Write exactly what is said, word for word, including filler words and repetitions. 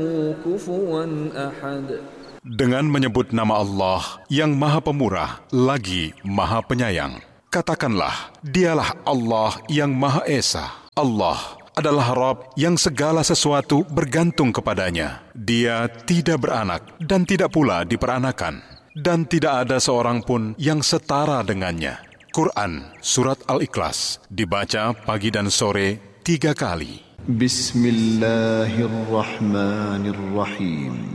كفوا أحد. Dengan menyebut nama Allah yang Maha Pemurah lagi Maha Penyayang, katakanlah, dialah Allah yang Maha Esa. Allah adalah Rabb yang segala sesuatu bergantung kepadanya. Dia tidak beranak dan tidak pula diperanakan, dan tidak ada seorang pun yang setara dengannya. Quran Surat Al-Ikhlas dibaca pagi dan sore tiga kali. Bismillahirrahmanirrahim.